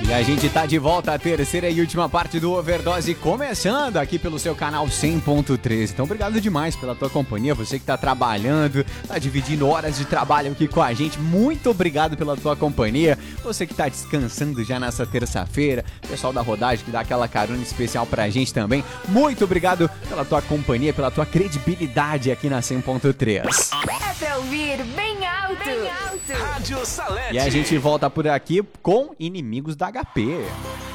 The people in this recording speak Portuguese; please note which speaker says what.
Speaker 1: E a gente tá de volta à terceira e última parte do Overdose, começando aqui pelo seu canal 100.13. Então obrigado demais pela tua companhia, você que tá trabalhando, tá dividindo horas de trabalho aqui com a gente, muito obrigado pela tua companhia. Você que tá descansando já nessa terça-feira, pessoal da rodagem que dá aquela carona especial pra gente também, muito obrigado pela tua companhia, pela tua credibilidade aqui na 100.3.
Speaker 2: É pra ouvir bem alto.
Speaker 3: Rádio Salete.
Speaker 1: E a gente volta por aqui com Inimigos da HP.